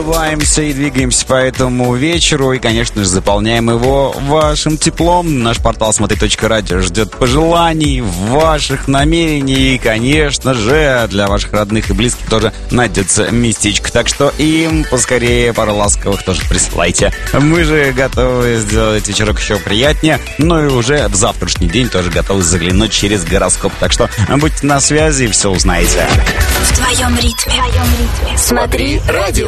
улыбаемся и двигаемся по этому вечеру. И, конечно же, заполняем его вашим теплом. Наш портал смотри.радио ждет пожеланий, ваших намерений. И, конечно же, для ваших родных и близких тоже найдется местечко. Так что им поскорее пару ласковых тоже присылайте. Мы же готовы сделать вечерок еще приятнее. Ну и уже в завтрашний день тоже готовы заглянуть через гороскоп. Так что будьте на связи и все узнаете. В твоем ритме. Смотри радио.